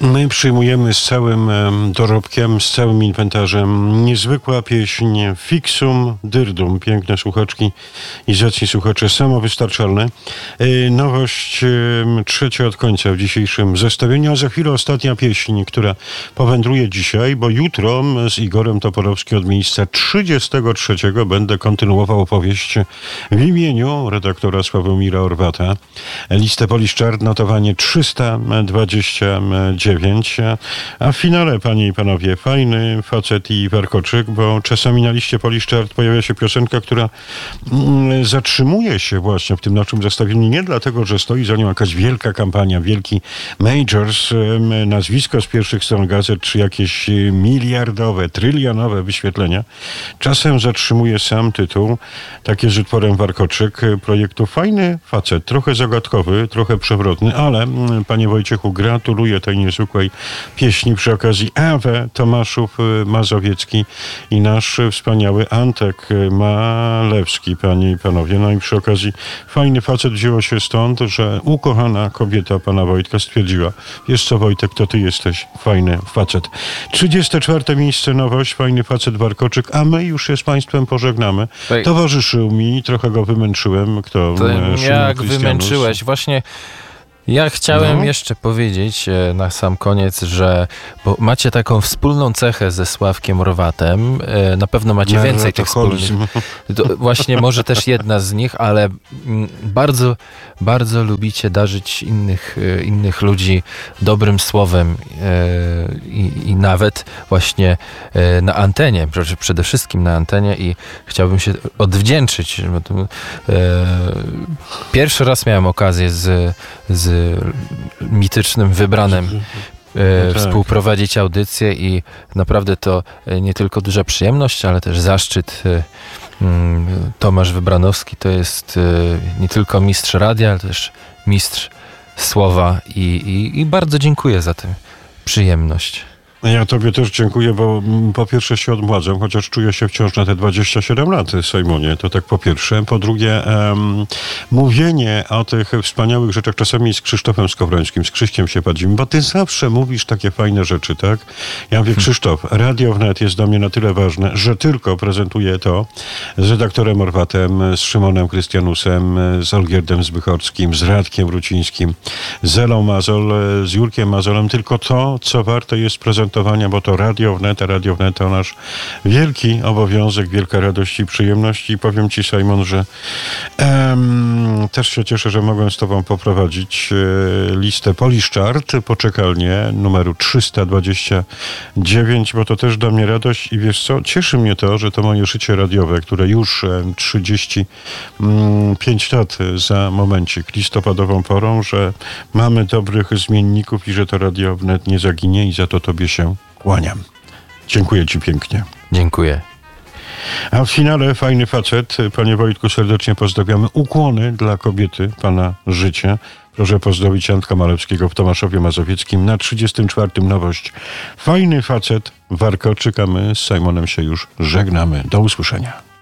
My przyjmujemy z całym dorobkiem, z całym inwentarzem. Niezwykła pieśń Fixum Dyrdum. Piękne słuchaczki i zacni słuchacze, samowystarczalne. Nowość trzecia od końca w dzisiejszym zestawieniu, a za chwilę ostatnia pieśń, która powędruje dzisiaj, bo jutro z Igorem Toporowskim od miejsca 33 będę kontynuował opowieść w imieniu redaktora Sławomira Orwata. Listę Polish Chart, notowanie 329. A w finale, panie i panowie, fajny facet i warkoczyk, bo czasami na liście Polish Chart pojawia się piosenka, która zatrzymuje się właśnie w tym naszym zestawieniu nie dlatego, że stoi za nią jakaś wielka kampania, wielki majors, nazwisko z pierwszych stron gazet, czy jakieś miliardowe, trylionowe wyświetlenia. Czasem zatrzymuje sam tytuł, takie z utworem warkoczyk projektu. Fajny facet, trochę zagadkowy, trochę przewrotny, ale panie Wojciechu, gratuluję tej niezwykłej pieśni przy okazji Awe Tomaszów Mazowiecki i nasz wspaniały Antek Malewski, panie i panowie. No i przy okazji fajny facet wzięło się stąd, że ukochana kobieta pana Wojtka stwierdziła: wiesz co, Wojtek, to ty jesteś fajny facet. 34. miejsce, nowość, fajny facet warkoczyk, a my już się z państwem pożegnamy. Towarzyszył mi, trochę go wymęczyłem. Kto? Jak wymęczyłeś? Właśnie ja chciałem jeszcze powiedzieć na sam koniec, że bo macie taką wspólną cechę ze Sławkiem Orwatem. Na pewno macie więcej tych wspólnych. Właśnie może też jedna z nich, ale bardzo, bardzo lubicie darzyć innych ludzi dobrym słowem i nawet właśnie na antenie, przede wszystkim na antenie, i chciałbym się odwdzięczyć. Pierwszy raz miałem okazję z mitycznym Wybranem współprowadzić audycję i naprawdę to nie tylko duża przyjemność, ale też zaszczyt. Tomasz Wybranowski to jest nie tylko mistrz radia, ale też mistrz słowa i bardzo dziękuję za tę przyjemność. Ja tobie też dziękuję, bo po pierwsze się odmładzam, chociaż czuję się wciąż na te 27 lat, Sejmonie, to tak po pierwsze. Po drugie, mówienie o tych wspaniałych rzeczach czasami z Krzysztofem Skowrońskim, z Krzyśkiem się padzimy, bo ty zawsze mówisz takie fajne rzeczy, tak? Ja mówię, Krzysztof, Radio Wnet jest dla mnie na tyle ważne, że tylko prezentuję to z redaktorem Orwatem, z Szymonem Krystianusem, z Olgierdem Zbychorskim, z Radkiem Wrócińskim, z Elą Mazol, z Jurkiem Mazolem, tylko to, co warte jest prezentowania, bo to Radio Wnet, a Radio Wnet to nasz wielki obowiązek, wielka radość i przyjemność. I powiem ci, Simon, że też się cieszę, że mogłem z tobą poprowadzić listę Polish Chart, poczekalnię numeru 329, bo to też da mnie radość i wiesz co, cieszy mnie to, że to moje życie radiowe, które już 35 lat za momencik, listopadową porą, że mamy dobrych zmienników i że to Radio Wnet nie zaginie, i za to tobie się kłaniam. Dziękuję ci pięknie. Dziękuję. A w finale fajny facet. Panie Wojtku, serdecznie pozdrawiamy. Ukłony dla kobiety pana życia. Proszę pozdrowić Antka Malewskiego w Tomaszowie Mazowieckim. Na 34. nowość. Fajny facet, warkoczyk, a my z Simonem się już żegnamy. Do usłyszenia.